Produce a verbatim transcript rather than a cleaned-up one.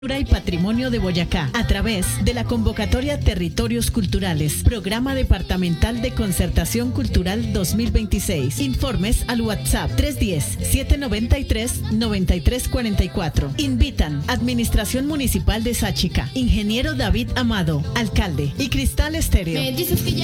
Y Patrimonio de Boyacá a través de la convocatoria Territorios Culturales, Programa Departamental de Concertación Cultural dos mil veintiséis. Informes al WhatsApp tres uno cero, siete nueve tres, nueve tres cuatro cuatro. Invitan Administración Municipal de Sáchica, Ingeniero David Amado, Alcalde y Cristal Estéreo.